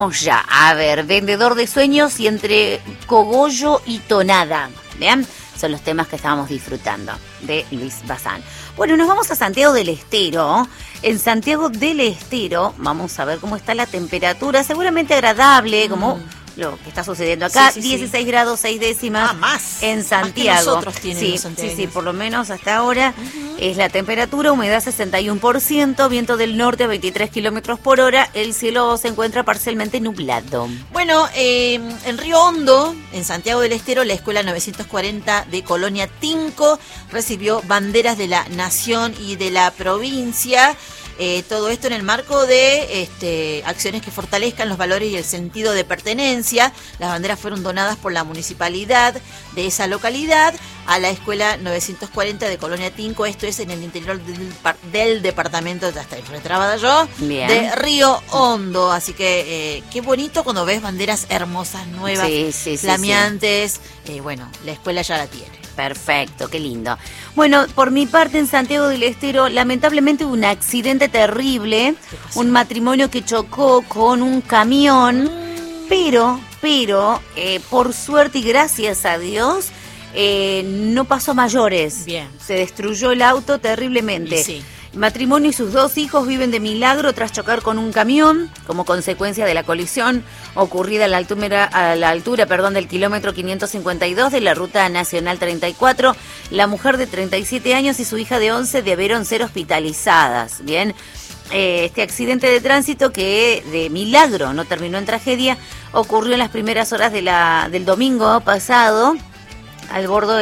Ya, a ver, Vendedor de Sueños y Entre Cogollo y Tonada. ¿Bien? Son los temas que estábamos disfrutando de Luis Bazán. Bueno, nos vamos a Santiago del Estero. En Santiago del Estero vamos a ver cómo está la temperatura. Seguramente agradable, como lo que está sucediendo acá. Sí, 16 grados 6 décimas más en Santiago. Más que nosotros tienen los santiagueños. Sí, por lo menos hasta ahora es la temperatura, humedad 61%, viento del norte a 23 kilómetros por hora, el cielo se encuentra parcialmente nublado. Bueno, en Río Hondo, en Santiago del Estero, la escuela 940 de Colonia Tinco recibió banderas de la nación y de la provincia. Todo esto en el marco de acciones que fortalezcan los valores y el sentido de pertenencia. Las banderas fueron donadas por la municipalidad de esa localidad a la escuela 940 de Colonia Tinco. Esto es en el interior del departamento, ya estoy retrabada yo, Bien. de Río Hondo. Así que qué bonito cuando ves banderas hermosas, nuevas, flameantes. Bueno, la escuela ya la tiene. Perfecto, qué lindo. Bueno, por mi parte en Santiago del Estero, lamentablemente hubo un accidente terrible, un matrimonio que chocó con un camión, pero, por suerte y gracias a Dios, no pasó a mayores. Bien. Se destruyó el auto terriblemente. Sí. El matrimonio y sus 2 hijos viven de milagro tras chocar con un camión como consecuencia de la colisión ocurrida a la altura del kilómetro 552 de la Ruta Nacional 34. La mujer de 37 años y su hija de 11 debieron ser hospitalizadas. Bien, este accidente de tránsito que de milagro no terminó en tragedia ocurrió en las primeras horas del domingo pasado. Al bordo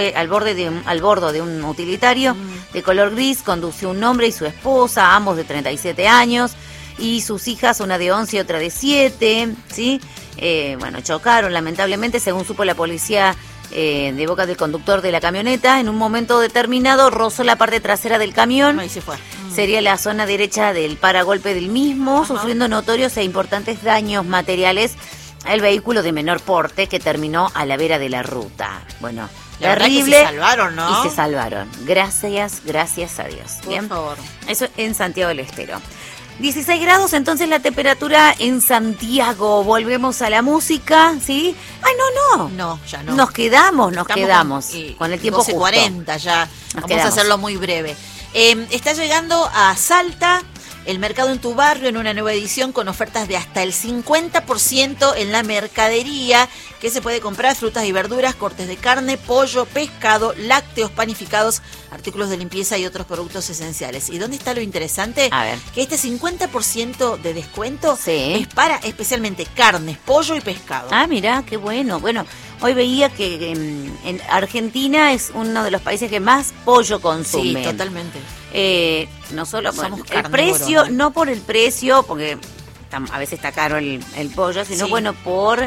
de un utilitario de color gris condució un hombre y su esposa, ambos de 37 años, y sus hijas, una de 11 y otra de 7, ¿sí? Chocaron lamentablemente, según supo la policía de boca del conductor de la camioneta. En un momento determinado rozó la parte trasera del camión. Ahí se fue. Sería la zona derecha del paragolpe del mismo, sufriendo notorios e importantes daños materiales el vehículo de menor porte que terminó a la vera de la ruta. Bueno, la terrible. Se salvaron, ¿no? Y se salvaron. Gracias a Dios. Por favor. Eso en Santiago del Estero. 16 grados entonces la temperatura en Santiago. Volvemos a la música, ¿sí? ¡Ay, no! No, ya no. Nos quedamos. Con el tiempo 12:40 ya. Vamos a hacerlo muy breve. Está llegando a Salta el mercado en tu barrio en una nueva edición con ofertas de hasta el 50% en la mercadería que se puede comprar: frutas y verduras, cortes de carne, pollo, pescado, lácteos, panificados, artículos de limpieza y otros productos esenciales. ¿Y dónde está lo interesante? A ver. Que este 50% de descuento Sí. es para especialmente carnes, pollo y pescado. Ah, mirá, qué bueno. Bueno, hoy veía que en Argentina es uno de los países que más pollo consume. Sí, totalmente. No solo por Somos el carnívoros, precio, ¿no? no por el precio, porque a veces está caro el pollo, sino Sí. bueno, por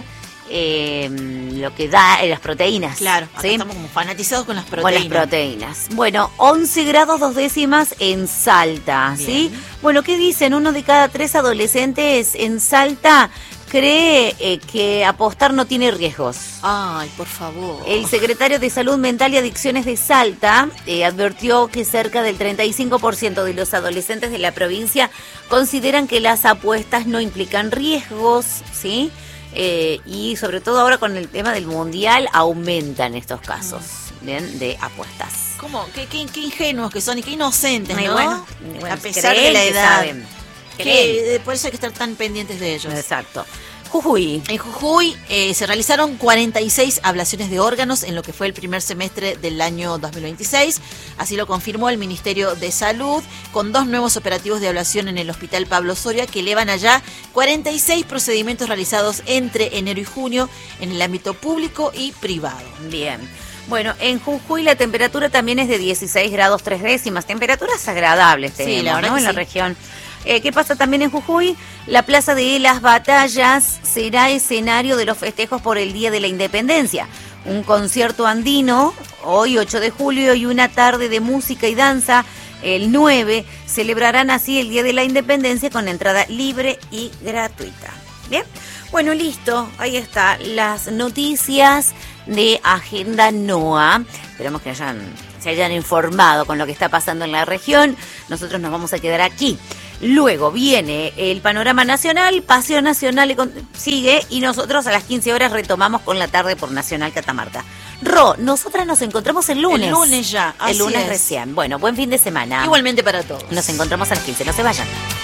lo que da las proteínas. Claro, acá ¿sí? estamos como fanatizados con las Con proteínas. las proteínas. Bueno, 11 grados 2 décimas en Salta, ¿sí? Bien. Bueno, ¿qué dicen? 1 de cada 3 adolescentes en Salta cree que apostar no tiene riesgos. Ay, por favor. El secretario de Salud Mental y Adicciones de Salta advirtió que cerca del 35% de los adolescentes de la provincia consideran que las apuestas no implican riesgos, ¿sí? Y sobre todo ahora con el tema del mundial aumentan estos casos, ¿bien? De apuestas. ¿Cómo? Qué ingenuos que son y qué inocentes, Ay, ¿no? bueno, a pesar de creen la que edad. saben. Creen. Por eso hay que estar tan pendientes de ellos. Exacto. Jujuy. En Jujuy se realizaron 46 ablaciones de órganos en lo que fue el primer semestre del año 2026. Así lo confirmó el Ministerio de Salud, con 2 nuevos operativos de ablación en el Hospital Pablo Soria que elevan allá 46 procedimientos realizados entre enero y junio en el ámbito público y privado. Bien. Bueno, en Jujuy la temperatura también es de 16 grados 3 décimas. Temperaturas agradables tenemos, la verdad ¿no? que En la sí. región. ¿Qué pasa también en Jujuy? La Plaza de las Batallas será escenario de los festejos por el Día de la Independencia. Un concierto andino, hoy 8 de julio, y una tarde de música y danza, el 9, celebrarán así el Día de la Independencia con entrada libre y gratuita. ¿Bien? Bueno, listo, ahí está, las noticias de Agenda NOA. Esperamos que se hayan informado con lo que está pasando en la región. Nosotros nos vamos a quedar aquí. Luego viene el panorama nacional, Paseo Nacional sigue y nosotros a las 15 horas retomamos con la tarde por Nacional Catamarca. Nosotras nos encontramos el lunes. El lunes ya, El lunes así es. recién. Bueno, buen fin de semana. Igualmente para todos. Nos encontramos a las 15, no se vayan.